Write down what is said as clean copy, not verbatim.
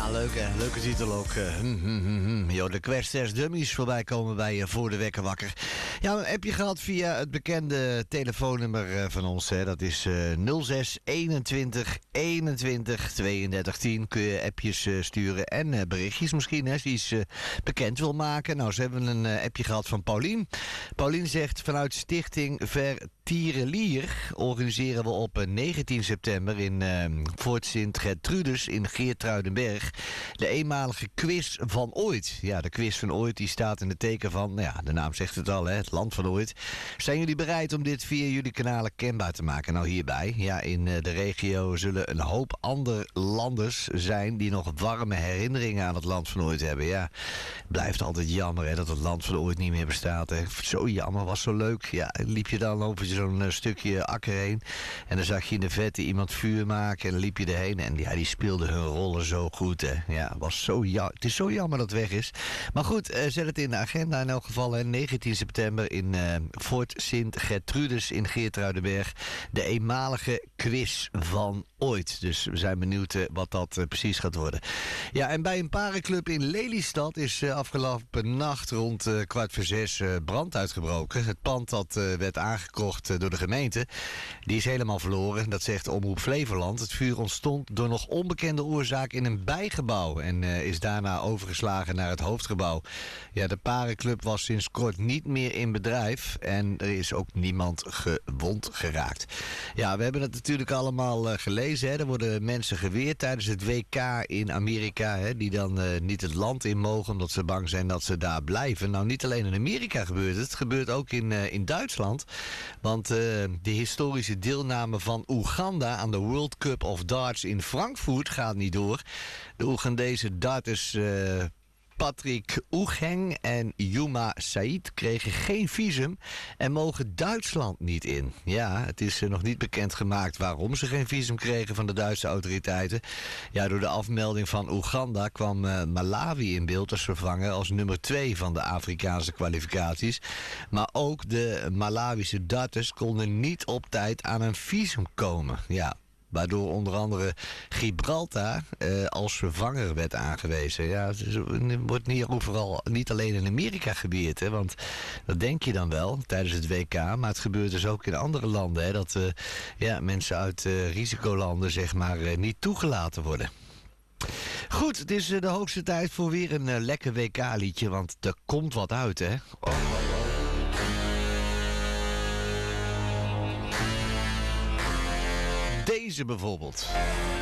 Leuk hè, leuke titel ook. Jo, de Quest 6 Dummies voorbij komen bij je voor de wekker wakker. Ja, heb je gehad via het bekende telefoonnummer van ons, hè? Dat is 06 21 21 32 10. Kun je appjes sturen en berichtjes misschien, hè, als je iets bekend wil maken. Nou, ze hebben een appje gehad van Paulien. Paulien zegt vanuit Stichting Vertierenlier organiseren we op 19 september in Fort Sint-Gertrudis in Geertruidenberg de eenmalige quiz van ooit. Ja, de quiz van ooit die staat in het teken van, nou ja, de naam zegt het al, hè, het land van ooit. Zijn jullie bereid om dit via jullie kanalen kenbaar te maken? Nou, hierbij, ja, in de regio zullen een hoop andere landers zijn die nog warme herinneringen aan het land van ooit hebben. Ja, blijft altijd jammer, hè, dat het land van ooit niet meer bestaat, hè. Zo jammer, was zo leuk. Ja, liep je dan over zo'n stukje akker heen en dan zag je in de vette iemand vuur maken en dan liep je erheen en ja, die speelden hun rollen zo goed, hè. Ja, het is zo jammer dat het weg is. Maar goed, zet het in de agenda in elk geval, hè. 19 september in Fort Sint-Gertrudis in Geertruidenberg. De eenmalige quiz van ooit. Dus we zijn benieuwd wat dat precies gaat worden. Ja, en bij een parenclub in Lelystad is afgelopen nacht rond 5:15 brand uitgebroken. Het pand dat werd aangekocht door de gemeente, die is helemaal verloren. Dat zegt Omroep Flevoland. Het vuur ontstond door nog onbekende oorzaak in een bijgebouw en is daarna overgeslagen naar het hoofdgebouw. Ja, de parenclub was sinds kort niet meer in bedrijf en er is ook niemand gewond geraakt. Ja, we hebben het natuurlijk allemaal gelezen, hè. Er worden mensen geweerd tijdens het WK in Amerika, hè, die dan niet het land in mogen omdat ze bang zijn dat ze daar blijven. Nou, niet alleen in Amerika gebeurt het gebeurt ook in Duitsland. Want de historische deelname van Oeganda aan de World Cup of Darts in Frankfurt gaat niet door. De Oegandese darters Patrick Oegeng en Yuma Said kregen geen visum en mogen Duitsland niet in. Ja, het is nog niet bekendgemaakt waarom ze geen visum kregen van de Duitse autoriteiten. Ja, door de afmelding van Oeganda kwam Malawi in beeld als vervanger als nummer 2 van de Afrikaanse kwalificaties. Maar ook de Malawische darters konden niet op tijd aan een visum komen. Ja, waardoor onder andere Gibraltar als vervanger werd aangewezen. Ja, het wordt niet alleen in Amerika gebeurd, hè, want dat denk je dan wel tijdens het WK, maar het gebeurt dus ook in andere landen, hè, dat mensen uit risicolanden zeg maar niet toegelaten worden. Goed, het is de hoogste tijd voor weer een lekker WK-liedje, want er komt wat uit, hè. Deze bijvoorbeeld.